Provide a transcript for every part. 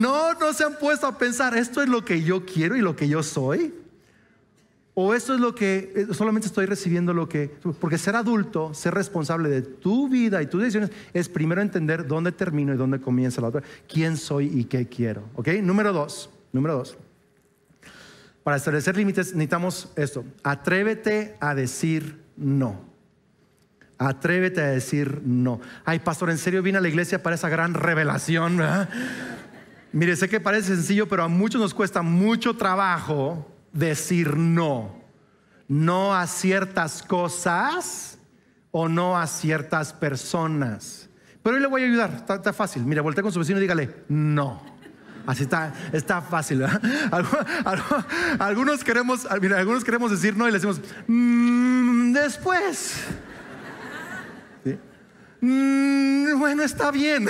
No se han puesto a pensar, ¿esto es lo que yo quiero y lo que yo soy? ¿O esto es lo que solamente estoy recibiendo lo que? Porque ser adulto, ser responsable de tu vida y tus decisiones, es primero entender dónde termino y dónde comienza la otra. ¿Quién soy y qué quiero? ¿Ok? Número dos. Para establecer límites necesitamos esto. Atrévete a decir no. Atrévete a decir no. Ay, pastor, ¿en serio vine a la iglesia para esa gran revelación? ¿Verdad? Mire, sé que parece sencillo, pero a muchos nos cuesta mucho trabajo decir no. No a ciertas cosas o no a ciertas personas. Pero hoy le voy a ayudar, está fácil. Mire, voltee con su vecino y dígale no. Así está fácil, ¿verdad? Algunos queremos decir no y le decimos después. ¿Sí? Bueno, está bien.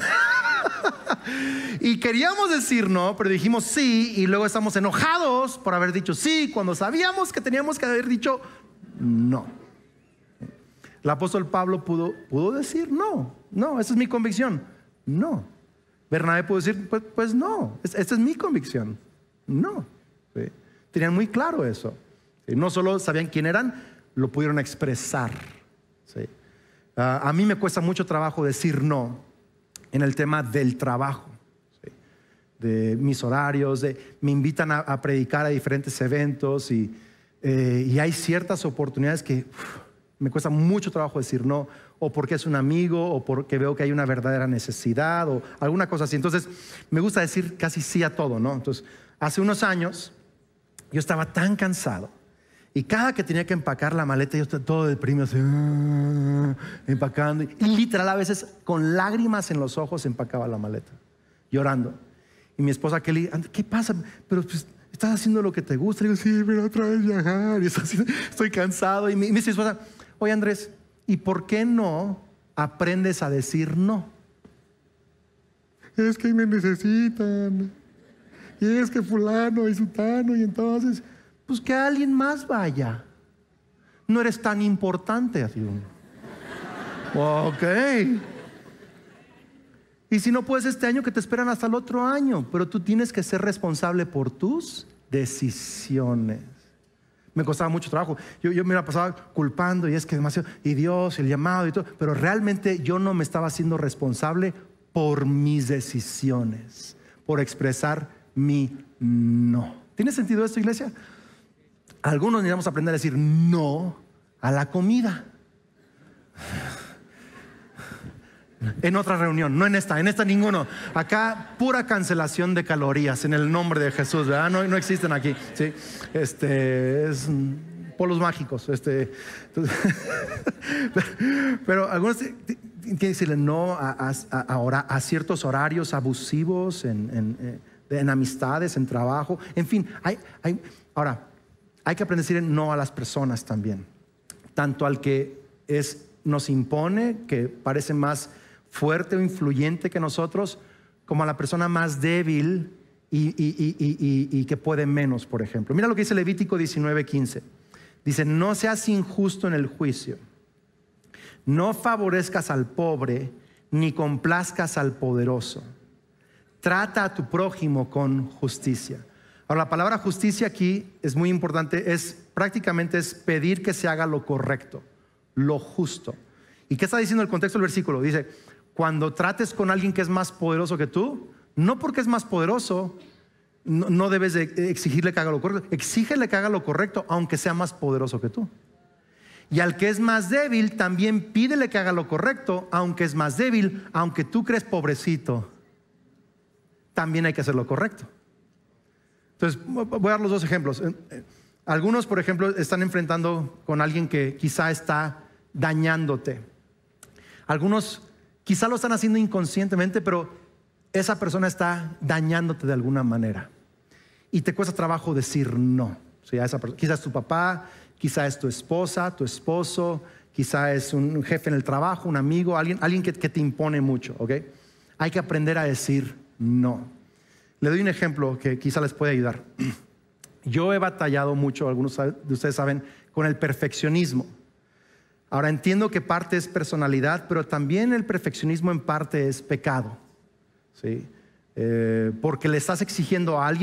Y queríamos decir no, pero dijimos sí, y luego estamos enojados por haber dicho sí cuando sabíamos que teníamos que haber dicho no. El apóstol Pablo pudo decir no, esa es mi convicción, no. Bernabé pudo decir pues no, esta es mi convicción, no. ¿Sí? Tenían muy claro eso. ¿Sí? No solo sabían quién eran, lo pudieron expresar. ¿Sí? A mí me cuesta mucho trabajo decir no en el tema del trabajo, ¿sí? De mis horarios, me invitan a predicar a diferentes eventos y hay ciertas oportunidades que me cuesta mucho trabajo decir no, o porque es un amigo, o porque veo que hay una verdadera necesidad, o alguna cosa así. Entonces me gusta decir casi sí a todo, ¿no? Entonces hace unos años yo estaba tan cansado y cada que tenía que empacar la maleta yo estaba todo deprimido así, empacando, y literal a veces con lágrimas en los ojos empacaba la maleta, llorando. Y mi esposa Kelly, ¿qué pasa? Pero pues estás haciendo lo que te gusta. Y digo, sí, pero otra vez viajar, y estoy cansado. Y me dice mi esposa, oye Andrés, ¿y por qué no aprendes a decir no? Es que me necesitan, y es que fulano y sutano, y entonces pues que alguien más vaya. No eres tan importante. Así. Ok. Y si no puedes este año, que te esperan hasta el otro año. Pero tú tienes que ser responsable por tus decisiones. Me costaba mucho trabajo. Yo me la pasaba culpando, y es que demasiado, y Dios, el llamado y todo. Pero realmente yo no me estaba haciendo responsable por mis decisiones, por expresar mi no. ¿Tiene sentido esto, iglesia? Algunos necesitamos aprender a decir no a la comida. En otra reunión, no en esta ninguno. Acá pura cancelación de calorías en el nombre de Jesús, ¿verdad? No existen aquí, ¿sí? Es polos mágicos. Pero algunos tienen que decirle no a ciertos horarios abusivos en amistades, en trabajo, en fin. Ahora, hay que aprender a decir no a las personas también, tanto al que nos impone, que parece más fuerte o influyente que nosotros, como a la persona más débil y que puede menos, por ejemplo. Mira lo que dice Levítico 19:15. Dice, no seas injusto en el juicio, no favorezcas al pobre, ni complazcas al poderoso. Trata a tu prójimo con justicia. Ahora, la palabra justicia aquí es muy importante, prácticamente es pedir que se haga lo correcto, lo justo. ¿Y qué está diciendo el contexto del versículo? Dice, cuando trates con alguien que es más poderoso que tú, no porque es más poderoso, no debes de exigirle que haga lo correcto. Exígele que haga lo correcto, aunque sea más poderoso que tú. Y al que es más débil, también pídele que haga lo correcto, aunque es más débil, aunque tú crees pobrecito, también hay que hacer lo correcto. Entonces, voy a dar los dos ejemplos. Algunos, por ejemplo, están enfrentando con alguien que quizá está dañándote. Algunos quizá lo están haciendo inconscientemente, pero esa persona está dañándote de alguna manera. Y te cuesta trabajo decir no. O sea, quizá es tu papá, quizá es tu esposa, tu esposo, quizá es un jefe en el trabajo, un amigo, alguien que te impone mucho, ¿ok? Hay que aprender a decir no. Le doy un ejemplo que quizá les puede ayudar. Yo he batallado mucho, algunos de ustedes saben, con el perfeccionismo. Ahora entiendo que parte es personalidad, pero también el perfeccionismo en parte es pecado, ¿sí? porque le estás exigiendo a alguien